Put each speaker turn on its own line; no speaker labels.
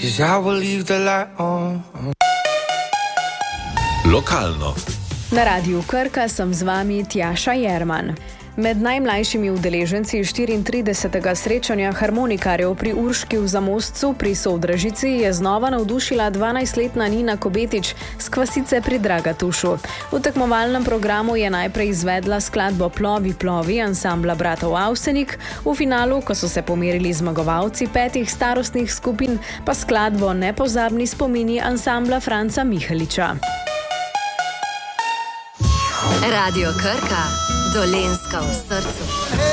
'cause I will leave the light on.
Lokalno.
Na Radiu Krka sem z vami Tjaša Jerman. Med najmlajšimi udeleženci 34. srečanja harmonikarjev pri Urški v Zamošcu pri Sodražici je znova navdušila 12-letna Nina Kobetič s Kvasice pri Dragatušu. V tekmovalnem programu je najprej izvedla skladbo Plovi, plovi ansambla bratov Avsenik, v finalu, ko so se pomerili zmagovalci 5 starostnih skupin, pa skladbo Nepozabni spomini ansambla Franca Miheliča.
Radio Krka, Dolenjska v srcu.